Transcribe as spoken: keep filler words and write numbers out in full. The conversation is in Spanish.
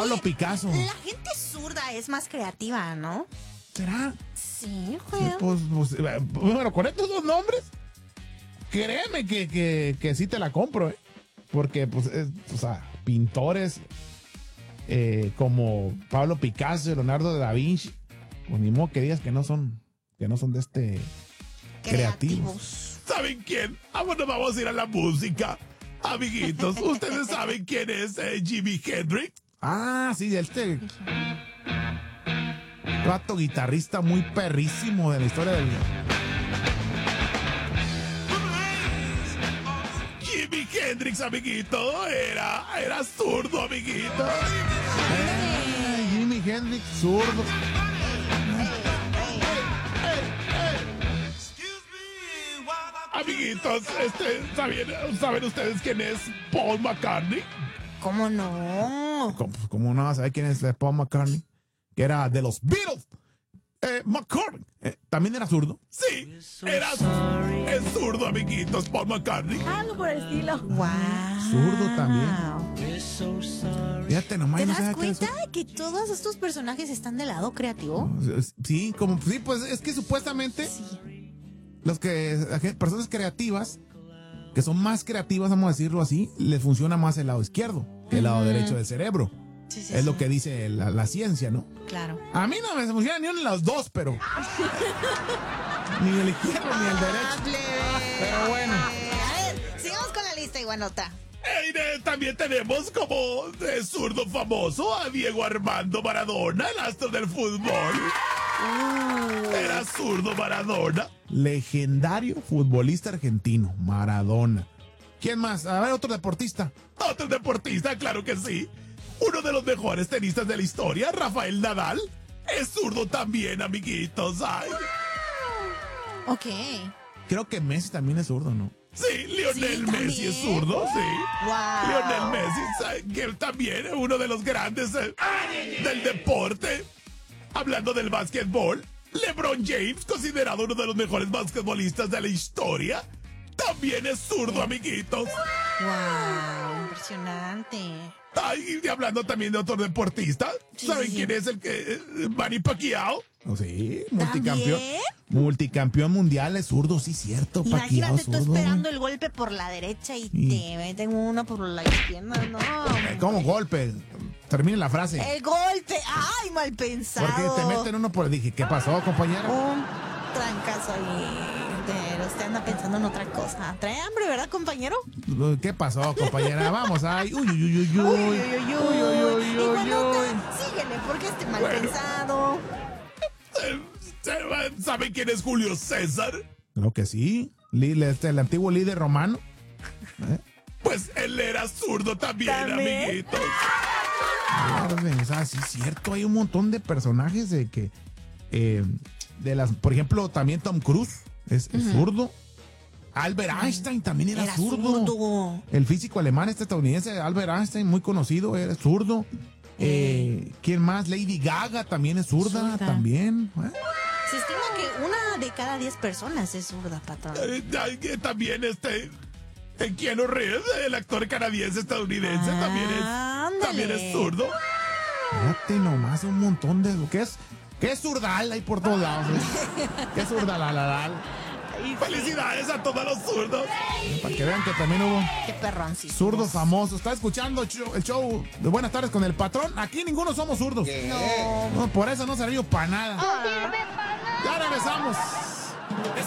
Pablo Picasso. La gente zurda es más creativa, ¿no? ¿Será? Sí, Sí, güey. pues, pues, eh, bueno, con estos dos nombres, créeme que, que, que sí te la compro, ¿eh? Porque, pues, es, o sea, pintores eh, como Pablo Picasso, Leonardo da Vinci, pues ni modo que digas que no son, que no son de este creativos. ¿Saben quién? Ah, bueno, vamos a ir a la música. Amiguitos, ¿ustedes saben quién es eh, Jimi Hendrix? Ah, sí, este rato guitarrista muy perrísimo de la historia del... Jimi Hendrix, amiguito, era, era zurdo, amiguito. Eh, Jimi Hendrix, zurdo. Amiguitos, este, ¿saben, ¿saben ustedes quién es Paul McCartney? ¿Cómo no? ¿Cómo, cómo no? ¿Sabe quién es Paul McCartney? Que era de los Beatles. Eh, McCartney. Eh, ¿También era zurdo? Sí, era es zurdo, amiguitos, Paul McCartney. Algo por el estilo. Wow. Zurdo también. Fíjate nomás. ¿Te no das sabía que era cuenta de que todos estos personajes están del lado creativo? zurdo. Sí, como, sí, pues es que supuestamente Sí. los que, personas creativas, que son más creativas, vamos a decirlo así, les funciona más el lado izquierdo que el lado Ujú. derecho del cerebro. Sí, sí, es sí. lo que dice la, la ciencia, ¿no? Claro. A mí no me funciona ni uno de los dos, pero... ni el izquierdo ni el derecho. Pero bueno. A ver, sigamos con la lista, Iguanota. Hey, eh, también tenemos como de zurdo famoso a Diego Armando Maradona, el astro del fútbol. Era zurdo Maradona. Legendario futbolista argentino, Maradona. ¿Quién más? A ver, otro deportista. Otro deportista, claro que sí. Uno de los mejores tenistas de la historia, Rafael Nadal. Es zurdo también, amiguitos. Ay. Ok. Creo que Messi también es zurdo, ¿no? Sí, Lionel Sí, Messi es ¿también? zurdo, sí. Wow. Lionel Messi, ¿sabe? Que él también es uno de los grandes eh, del deporte. Hablando del básquetbol, LeBron James, considerado uno de los mejores basquetbolistas de la historia, también es zurdo, amiguitos. Wow, impresionante. Ay, y hablando también de otro deportista, Sí, ¿saben sí, sí. quién es el que eh, Manny Pacquiao? Oh, sí, multicampeón. ¿También? Multicampeón mundial es zurdo, sí, cierto. Pacquiao Imagínate tú zurdo. esperando el golpe por la derecha y Sí. te meten uno por la izquierda, no. Eh, ¿Cómo golpe? Termine la frase. El golpe, ay, mal pensado. Porque te meten uno por... Dije, ¿qué pasó, compañero? Un trancazo ahí. Pero usted anda pensando en otra cosa. Trae hambre, ¿verdad, compañero? ¿Qué pasó, compañera? Vamos, ay. Uy, uy, uy, uy, uy. Uy, uy, uy, uy. Uy, uy, uy, Iguanota, uy. síguele, porque este mal Bueno. pensado. ¿Saben quién es Julio César? Creo que sí. Li- Este, el antiguo líder romano. ¿Eh? Pues él era zurdo también, ¿También? amiguitos. O sea, sí es cierto. Hay un montón de personajes de que... eh, de las, por ejemplo, también Tom Cruise es, es zurdo. Albert Einstein también era, Era zurdo. zurdo. El físico alemán este estadounidense, Albert Einstein, muy conocido, era zurdo. Eh, ¿Quién más? Lady Gaga también es zurda, Zurda. también. ¿Eh? Se estima que una de cada diez personas es zurda, patrón. Eh, también este... eh, Keanu Reeves, el actor canadiense estadounidense, Ah, también es ándale. también es zurdo. Fíjate nomás un montón de... ¿Qué es? ¿Qué es zurdal? Hay por todos lados. ¿Eh? ¿Qué es zurdalalal? Felicidades a todos los zurdos. Para que vean que también hubo Qué perroncito. zurdos famosos. ¿Está escuchando el show, el show de Buenas Tardes con el Patrón? Aquí ninguno somos zurdos. No. No, por eso no se para nada. No sirve para nada. Ya regresamos.